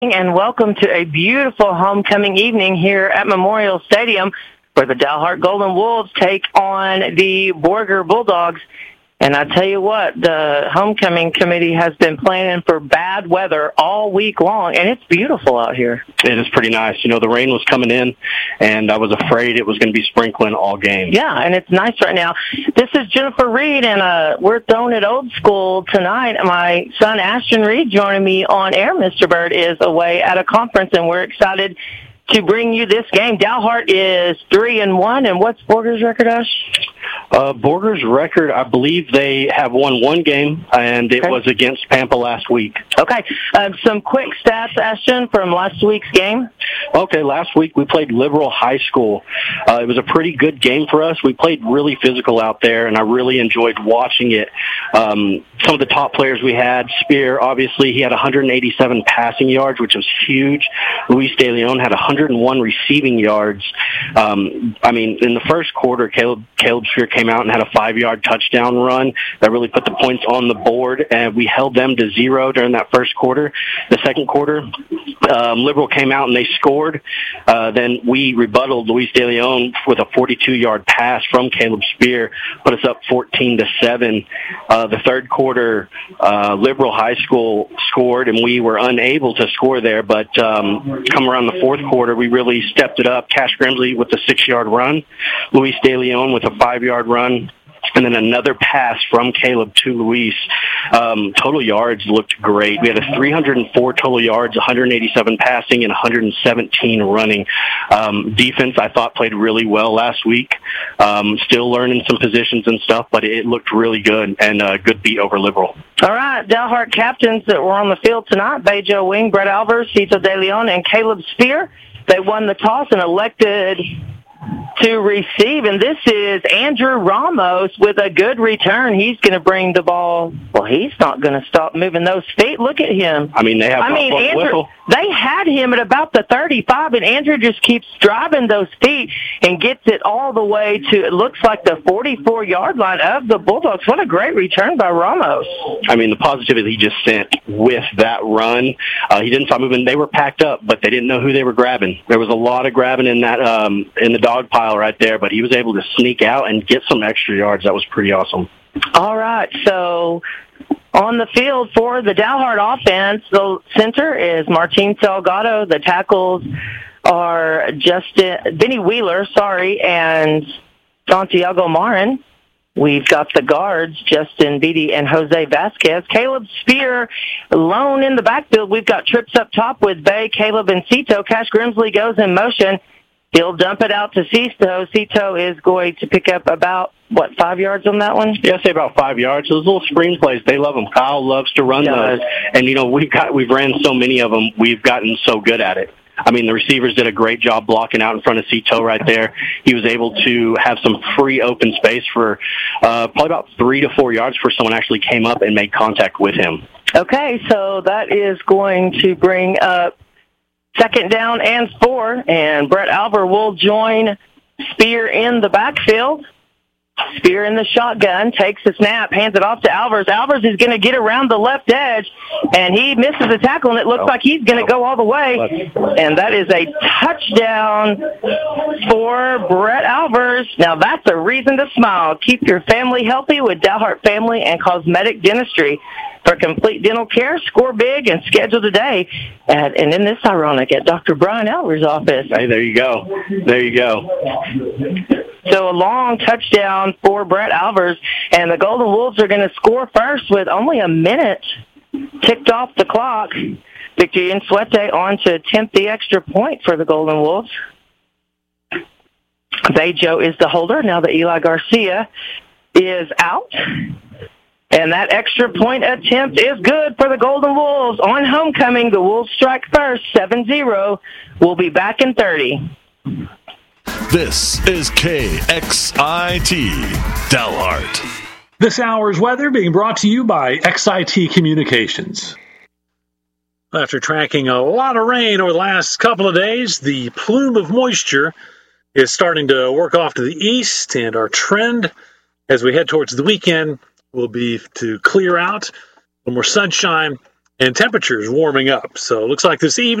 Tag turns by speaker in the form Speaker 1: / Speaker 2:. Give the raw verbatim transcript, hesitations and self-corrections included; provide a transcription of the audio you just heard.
Speaker 1: And welcome to a beautiful homecoming evening here at Memorial Stadium where the Dalhart Golden Wolves take on the Borger Bulldogs. And I tell you what, the homecoming committee has been planning for bad weather all week long, and it's beautiful out here.
Speaker 2: It is pretty nice. You know, the rain was coming in, and I was afraid it was going to be sprinkling all game.
Speaker 1: Yeah, and it's nice right now. This is Jennifer Reed, and uh, we're throwing it old school tonight. My son, Ashton Reed, joining me on air. Mister Bird is away at a conference, and we're excited to bring you this game. Dalhart is three and one, and what's Borger's record, Ash?
Speaker 2: Uh, Borger's record, I believe they have won one game, and it okay. was against Pampa last week.
Speaker 1: Okay. Um, some quick stats, Ashton, from last week's game.
Speaker 2: Okay, last week we played Liberal High School. Uh, it was a pretty good game for us. We played really physical out there, and I really enjoyed watching it. Um, some of the top players we had, Spear, obviously, he had one hundred eighty-seven passing yards, which was huge. Luis De Leon had one hundred one receiving yards. Um, I mean, in the first quarter, Caleb, Caleb Spear came out and had a five-yard touchdown run that really put the points on the board, and we held them to zero during that first quarter. The second quarter, um, Liberal came out and they scored. Uh, then we rebutted Luis De Leon with a forty-two-yard pass from Caleb Spear, put us up fourteen to seven. Uh, the third quarter, uh, Liberal High School scored, and we were unable to score there, but um, come around the fourth quarter, we really stepped it up. Cash Grimsley with a six-yard run, Luis De Leon with a five-yard run, and then another pass from Caleb to Luis. Um, total yards looked great. We had a three hundred four total yards, one hundred eighty-seven passing, and one hundred seventeen running. Um, defense, I thought, played really well last week. Um, still learning some positions and stuff, but it looked really good, and a good beat over Liberal.
Speaker 1: All right, Dalhart captains that were on the field tonight, Bejo Wing, Brett Alvers, Cito De Leon, and Caleb Spear. They won the toss and elected to receive, and this is Andrew Ramos with a good return. He's going to bring the ball. Well, he's not going to stop moving those feet. Look at him.
Speaker 2: I mean, they have.
Speaker 1: I mean, Andrew. They had him at about the thirty-five, and Andrew just keeps driving those feet and gets it all the way to, it looks like, the forty-four-yard line of the Bulldogs. What a great return by Ramos.
Speaker 2: I mean, the positivity he just sent with that run. Uh, he didn't stop moving. They were packed up, but they didn't know who they were grabbing. There was a lot of grabbing in that um, in the dog pile right there, but he was able to sneak out and get some extra yards. That was pretty awesome.
Speaker 1: All right, so on the field for the Dalhart offense, the center is Martin Salgado. The tackles are Justin, Benny Wheeler, sorry, and Santiago Marin. We've got the guards, Justin Beatty and Jose Vasquez. Caleb Spear alone in the backfield. We've got trips up top with Bay, Caleb, and Cito. Cash Grimsley goes in motion. He'll dump it out to Cito. Cito is going to pick up about, what, five yards on that one?
Speaker 2: Yeah, say about five yards. Those little screen plays, they love them. Kyle loves to run those. And, you know, we've got, we've ran so many of them, we've gotten so good at it. I mean, the receivers did a great job blocking out in front of Cito right there. He was able to have some free open space for uh, probably about three to four yards before someone actually came up and made contact with him.
Speaker 1: Okay, so that is going to bring up second down and four, and Brett Alver will join Spear in the backfield. Spear in the shotgun, takes the snap, hands it off to Alvers. Alvers is going to get around the left edge, and he misses the tackle, and it looks like he's going to go all the way. And that is a touchdown for Brett Alvers. Now, that's a reason to smile. Keep your family healthy with Dalhart Family and Cosmetic Dentistry. For complete dental care, score big and schedule today. At, and in this ironic, at Doctor Brian Alvers' office.
Speaker 2: Hey, there you go. There you go.
Speaker 1: So a long touchdown for Brett Alvers, and the Golden Wolves are going to score first with only a minute ticked off the clock. Victor Insuete on to attempt the extra point for the Golden Wolves. Bejo is the holder. Now that Eli Garcia is out. And that extra point attempt is good for the Golden Wolves. On homecoming, the Wolves strike first, seven zero. We'll be back in thirty.
Speaker 3: This is K X I T, Dalhart.
Speaker 4: This hour's weather being brought to you by X I T Communications. After tracking a lot of rain over the last couple of days, the plume of moisture is starting to work off to the east, and our trend as we head towards the weekend will be to clear out, a little more sunshine, and temperatures warming up. So it looks like this evening